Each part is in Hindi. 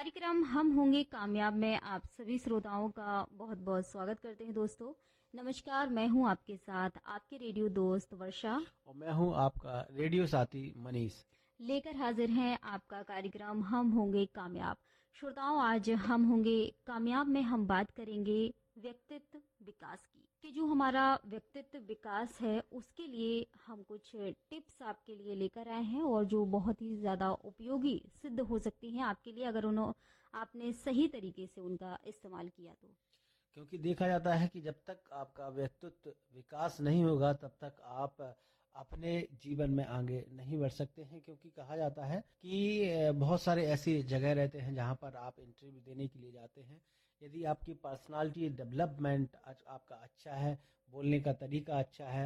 कार्यक्रम हम होंगे कामयाब में आप सभी श्रोताओं का बहुत बहुत स्वागत करते हैं दोस्तों। नमस्कार, मैं हूं आपके साथ आपके रेडियो दोस्त वर्षा और मैं हूं आपका रेडियो साथी मनीष। लेकर हाजिर हैं आपका कार्यक्रम हम होंगे कामयाब। श्रोताओं, आज हम होंगे कामयाब में हम बात करेंगे व्यक्तित्व विकास की कि जो हमारा व्यक्तित्व विकास है उसके लिए हम कुछ टिप्स आपके लिए लेकर आए हैं और जो बहुत ही ज्यादा उपयोगी सिद्ध हो सकती हैं आपके लिए अगर आपने सही तरीके से उनका इस्तेमाल किया तो। क्योंकि देखा जाता है कि जब तक आपका व्यक्तित्व विकास नहीं होगा तब तक आप अपने जीवन में आगे नहीं बढ़ सकते हैं। क्योंकि कहा जाता है कि बहुत सारे ऐसी जगह रहते हैं जहां पर आप इंटरव्यू देने के लिए जाते हैं। यदि आपकी पर्सनालिटी डेवलपमेंट आपका अच्छा है, बोलने का तरीका अच्छा है,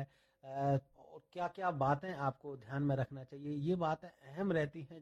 और क्या क्या बातें आपको ध्यान में रखना चाहिए, ये बातें अहम रहती हैं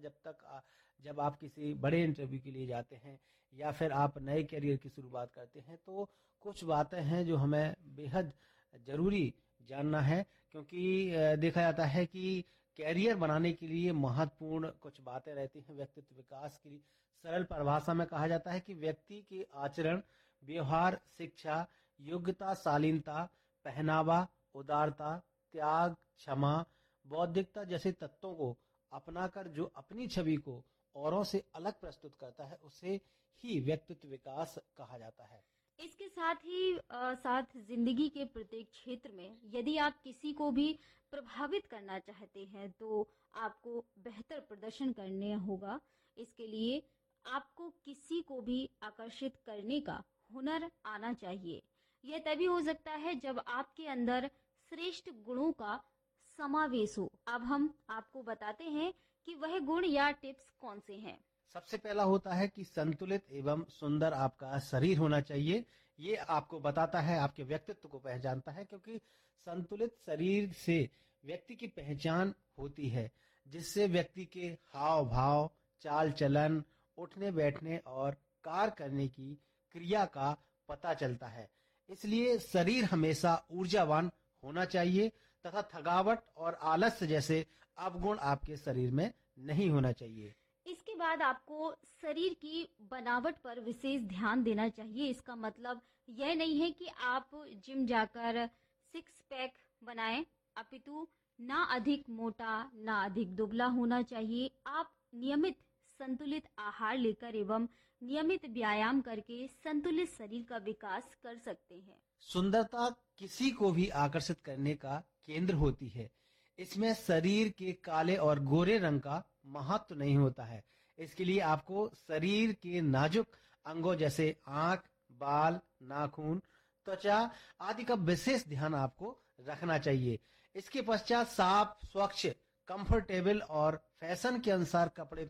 जब आप किसी बड़े इंटरव्यू के लिए जाते हैं या फिर आप नए करियर की शुरुआत करते हैं। तो कुछ बातें हैं जो हमें बेहद जरूरी जानना है। क्योंकि देखा जाता है कि कैरियर बनाने के लिए महत्वपूर्ण कुछ बातें रहती हैं व्यक्तित्व विकास के लिए। सरल परिभाषा में कहा जाता है कि व्यक्ति के आचरण, व्यवहार, शिक्षा, योग्यता, शालीनता, पहनावा, उदारता, त्याग, क्षमा, बौद्धिकता जैसे तत्वों को अपनाकर जो अपनी छवि को औरों से अलग प्रस्तुत करता है उसे ही व्यक्तित्व विकास कहा जाता है। इसके साथ ही साथ जिंदगी के प्रत्येक क्षेत्र में यदि आप किसी को भी प्रभावित करना चाहते हैं तो आपको बेहतर प्रदर्शन करने होगा। इसके लिए आपको किसी को भी आकर्षित करने का हुनर आना चाहिए। यह तभी हो सकता है जब आपके अंदर श्रेष्ठ गुणों का समावेश हो। अब हम आपको बताते हैं कि वह गुण या टिप्स कौन से हैं। सबसे पहला होता है कि संतुलित एवं सुंदर आपका शरीर होना चाहिए। ये आपको बताता है, आपके व्यक्तित्व को पहचानता है। क्योंकि संतुलित शरीर से व्यक्ति की पहचान होती है, जिससे व्यक्ति के हाव भाव, चाल चलन, उठने बैठने और कार्य करने की क्रिया का पता चलता है। इसलिए शरीर हमेशा ऊर्जावान होना चाहिए तथा थकावट और आलस्य जैसे अवगुण आपके शरीर में नहीं होना चाहिए। इसके बाद आपको शरीर की बनावट पर विशेष ध्यान देना चाहिए। इसका मतलब यह नहीं है कि आप जिम जाकर सिक्स पैक बनाएं, अपितु ना अधिक मोटा ना अधिक दुबला होना चाहिए। आप नियमित संतुलित आहार लेकर एवं नियमित व्यायाम करके संतुलित शरीर का विकास कर सकते हैं। सुंदरता किसी को भी आकर्षित करने का केंद्र होती है। इसमें शरीर के काले और गोरे रंग का महत्व नहीं होता है। इसके लिए आपको शरीर के नाजुक अंगों जैसे आंख, बाल, नाखून, त्वचा आदि का विशेष ध्यान आपको रखना चाहिए। इसके पश्चात साफ, स्वच्छ, कंफर्टेबल और फैशन के अनुसार कपड़े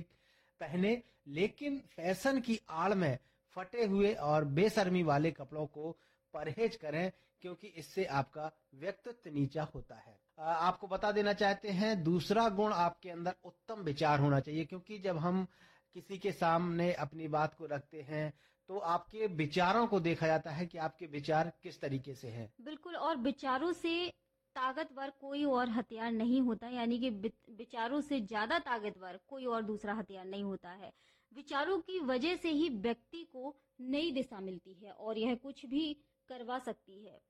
पहने, लेकिन फैशन की आड़ में फटे हुए और बेशर्मी वाले कपड़ों को परहेज करें। क्योंकि इससे आपका व्यक्तित्व नीचा होता है। आपको बता देना चाहते हैं, दूसरा गुण आपके अंदर उत्तम विचार होना चाहिए। क्योंकि जब हम किसी के सामने अपनी बात को रखते हैं तो आपके विचारों को देखा जाता है कि आपके विचार किस तरीके से हैं। बिल्कुल, और विचारों से ताकतवर कोई और हथियार नहीं होता, यानी कि विचारों से ज्यादा ताकतवर कोई और दूसरा हथियार नहीं होता है। विचारों की वजह से ही व्यक्ति को नई दिशा मिलती है और यह कुछ भी करवा सकती है।